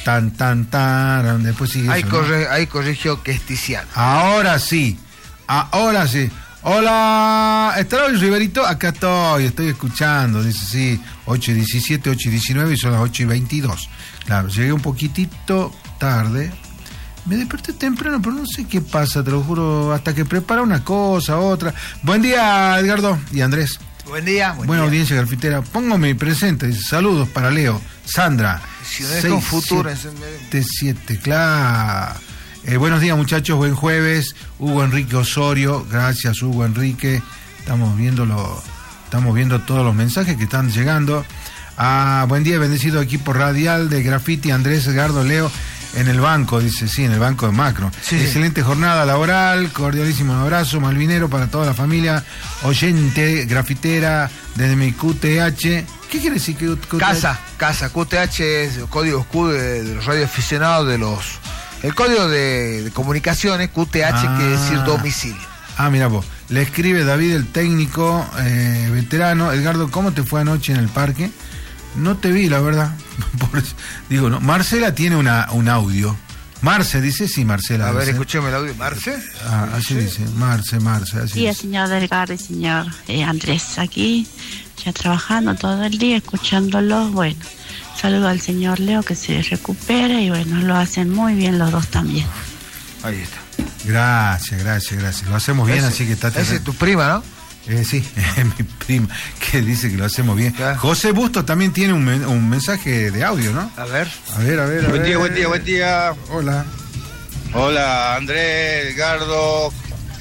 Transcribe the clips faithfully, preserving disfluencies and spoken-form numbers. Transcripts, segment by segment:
tan, tan, tan. Después sigue Ahí, eso, corre, ¿no? ahí corrigió que es Tiziano. Ahora sí, ahora sí. Hola, ¿estará hoy Riverito? Acá estoy, estoy escuchando. Dice, sí, ocho y diecisiete, ocho y diecinueve y son las ocho y veintidós. Claro, llegué un poquitito tarde. Me desperté temprano, pero no sé qué pasa, te lo juro, hasta que prepara una cosa, otra. Buen día, Edgardo y Andrés. Buen día. Buen Buena día. audiencia grafitera. Pongo mi presente, dice, saludos para Leo, Sandra. Ciudades con futuro. siete siete, claro. Eh, buenos días, muchachos, buen jueves. Hugo Enrique Osorio, gracias, Hugo Enrique. Estamos viendo, lo, estamos viendo todos los mensajes que están llegando. Ah, buen día, bendecido equipo radial de Graffiti, Andrés, Edgardo, Leo. En el banco, dice, sí, en el banco de Macro. Sí, Excelente sí. jornada laboral, cordialísimo abrazo, malvinero para toda la familia, oyente, grafitera, desde mi Q T H. ¿Qué quiere decir que Q T H? Casa, casa, Q T H es el código escudo de, de los radioaficionados de los... El código de, de comunicaciones, Q T H, Ah. quiere decir domicilio. Ah, mira vos, le escribe David, el técnico, eh, veterano. Edgardo, ¿cómo te fue anoche en el parque? No te vi, la verdad. Por eso, digo, no. Marcela tiene una, un audio. Marce, dice, sí, Marcela. A ver, dice. escucheme el audio. ¿Marce? Ah, así dice, Marce, Marce, así Día, dice. señor Delgado y señor eh, Andrés, aquí ya trabajando todo el día, escuchándolo. Bueno, saludo al señor Leo, que se recupere, y bueno, lo hacen muy bien los dos también. Ahí está. Gracias, gracias, gracias. Lo hacemos bien, Ese- así que está... Esa es tu prima, ¿no? Eh, sí, es mi prima, que dice que lo hacemos bien. Claro. José Busto también tiene un, men- un mensaje de audio, ¿no? A ver. A ver, a ver, a Buen ver. día, buen día, buen día. Hola. Hola, Andrés, Edgardo,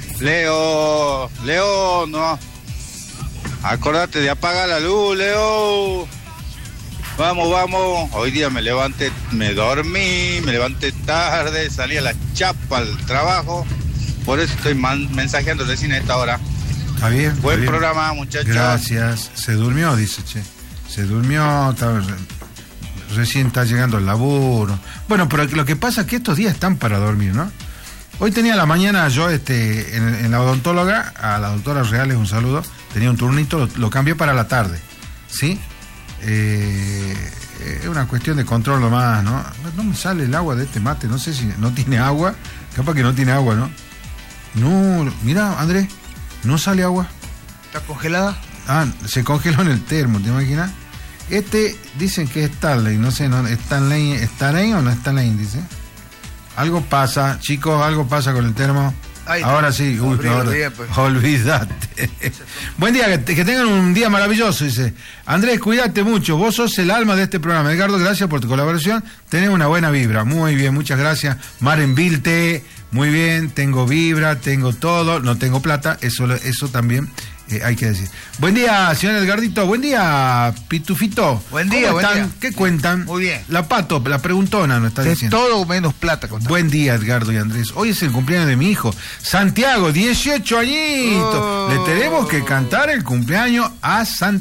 Leo. Leo, no. Acordate de apagar la luz, Leo. Vamos, vamos. Hoy día me levanté, me dormí, me levanté tarde, salí a la chapa al trabajo. Por eso estoy man- mensajeando recién a esta hora. Está bien. está Buen bien. programa, muchachos. Gracias. Se durmió, dice, che. Se durmió, está- re- recién está llegando al laburo. Bueno, pero lo que pasa es que estos días están para dormir, ¿no? Hoy tenía a la mañana yo este en, en la odontóloga, a la doctora Reales un saludo, tenía un turnito, lo, lo cambié para la tarde, ¿sí? Eh, es una cuestión de control nomás, ¿no? No me sale el agua de este mate, no sé si no tiene agua, capaz que no tiene agua, ¿no? No, mira, Andrés, no sale agua. ¿Está congelada? Ah, se congeló en el termo, ¿te imaginas? Este dicen que es Stanley, no sé, no, Stanley, ¿Stanley o no Stanley? Dice. Algo pasa, chicos, algo pasa con el termo. Ahí está. Ahora sí, uy, Abrilo ahora- bien, pues. olvídate. Buen día, que, que tengan un día maravilloso, dice. Andrés, cuídate mucho, vos sos el alma de este programa. Edgardo, gracias por tu colaboración, tenés una buena vibra. Muy bien, muchas gracias. Maren Vilte, muy bien, tengo vibra, tengo todo, no tengo plata, eso, eso también eh, hay que decir. Buen día, señor Edgardito, buen día, Pitufito. Buen día, ¿Cómo buen están? día. ¿Qué cuentan? Muy bien. La Pato, la preguntona nos está De diciendo. todo menos plata. contame. Buen día, Edgardo y Andrés. Hoy es el cumpleaños de mi hijo, Santiago, dieciocho añitos. Oh. Le tenemos que cantar el cumpleaños a Santiago.